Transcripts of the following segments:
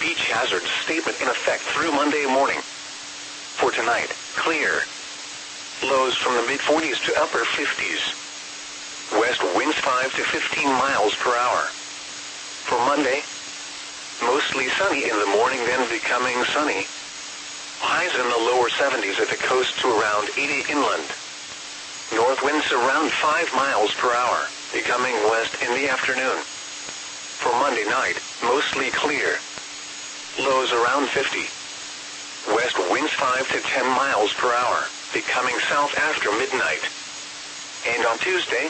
beach hazard statement in effect through Monday morning. For tonight, clear. Lows from the mid-40s to upper 50s. West winds 5 to 15 miles per hour. For Monday, mostly sunny in the morning, then becoming sunny. Highs in the lower 70s at the coast to around 80 inland. North winds around 5 miles per hour, becoming west in the afternoon. For Monday night, mostly clear. Lows around 50. West winds 5 to 10 miles per hour, becoming south after midnight. And on Tuesday,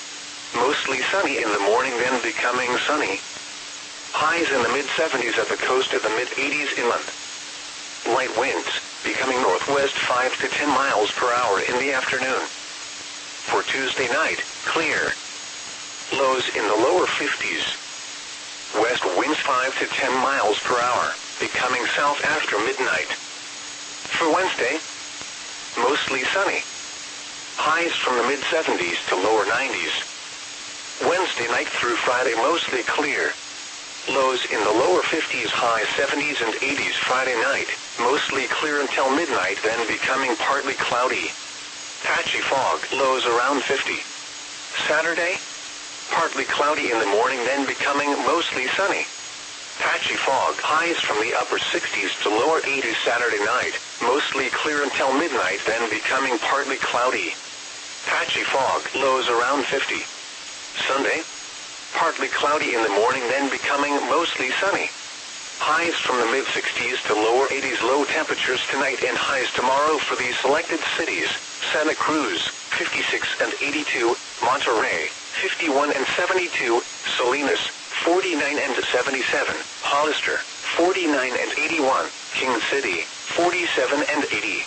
mostly sunny in the morning, then becoming sunny. Highs in the mid-70s at the coast to the mid-80s inland. Light winds, becoming northwest 5 to 10 miles per hour in the afternoon. For Tuesday night, clear. Lows in the lower 50s. West winds 5 to 10 miles per hour, becoming south after midnight. For Wednesday, mostly sunny. Highs from the mid-70s to lower 90s. Wednesday night through Friday, mostly clear. Lows in the lower 50s, high 70s and 80s Friday night, mostly clear until midnight, then becoming partly cloudy. Patchy fog, lows around 50. Saturday, partly cloudy in the morning, then becoming mostly sunny. Patchy fog, highs from the upper 60s to lower 80s Saturday night, mostly clear until midnight, then becoming partly cloudy. Patchy fog, lows around 50. Sunday, partly cloudy in the morning, then becoming mostly sunny. Highs from the mid-60s to lower 80s, low temperatures tonight and highs tomorrow for these selected cities: Santa Cruz, 56 and 82, Monterey, 51 and 72, Salinas, 49 and 77, Hollister, 49 and 81, King City, 47 and 80.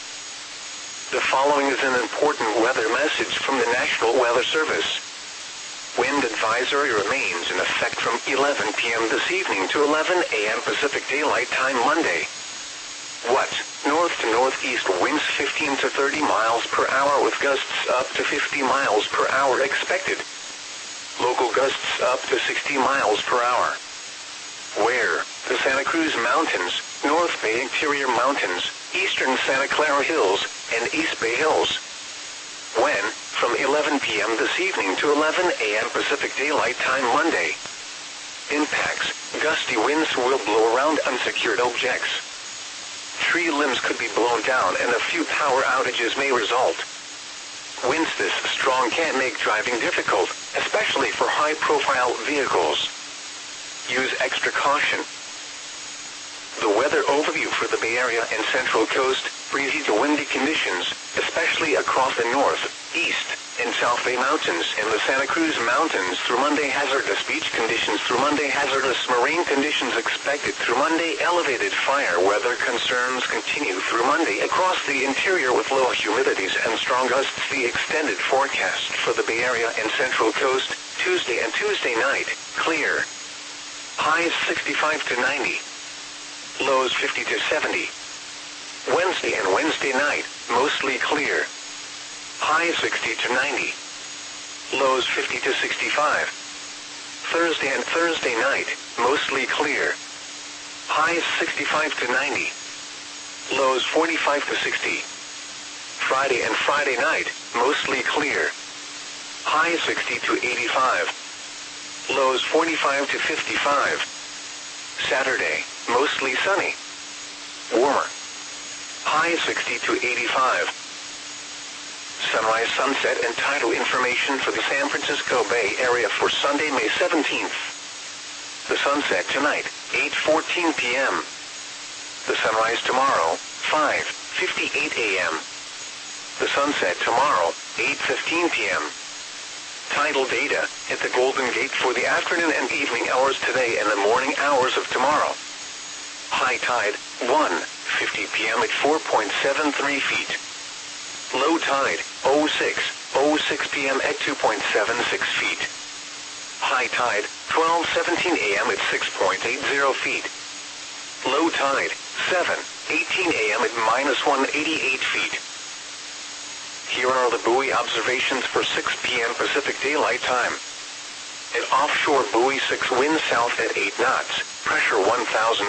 The following is an important weather message from the National Weather Service. Wind advisory remains in effect from 11 p.m. this evening to 11 a.m. Pacific Daylight Time Monday. What? North to northeast winds 15 to 30 miles per hour with gusts up to 50 miles per hour expected. Local gusts up to 60 miles per hour. Where? The Santa Cruz Mountains, North Bay Interior Mountains, Eastern Santa Clara Hills, and East Bay Hills. When? From 11 p.m. this evening to 11 a.m. Pacific Daylight Time Monday. Impacts: gusty winds will blow around unsecured objects. Tree limbs could be blown down and a few power outages may result. Winds this strong can make driving difficult, especially for high-profile vehicles. Use extra caution. The weather overview for the Bay Area and Central Coast: breezy to windy conditions, especially across the north, east, and South Bay Mountains and the Santa Cruz Mountains through Monday. Hazardous beach conditions through Monday. Hazardous marine conditions expected through Monday. Elevated fire weather concerns continue through Monday across the interior with low humidities and strong gusts. The extended forecast for the Bay Area and Central Coast: Tuesday and Tuesday night, clear. Highs 65 to 90. Lows 50 to 70. Wednesday and Wednesday night, mostly clear. Highs 60 to 90. Lows 50 to 65. Thursday and Thursday night, mostly clear. Highs 65 to 90. Lows 45 to 60. Friday and Friday night, mostly clear. Highs 60 to 85. Lows 45 to 55. Saturday, mostly sunny. Warmer. High 60 to 85. Sunrise, sunset, and tidal information for the San Francisco Bay Area for Sunday, May 17th. The sunset tonight, 8:14 p.m. The sunrise tomorrow, 5:58 a.m. The sunset tomorrow, 8:15 p.m. Tidal data at the Golden Gate for the afternoon and evening hours today and the morning hours of tomorrow. High tide, 1:50 p.m. at 4.73 feet. Low tide, 06:06 p.m. at 2.76 feet. High tide, 12:17 a.m. at 6.80 feet. Low tide, 7:18 a.m. at -188 feet. Here are the buoy observations for 6 p.m. Pacific Daylight Time. At offshore buoy 6, wind south at 8 knots, pressure 1,000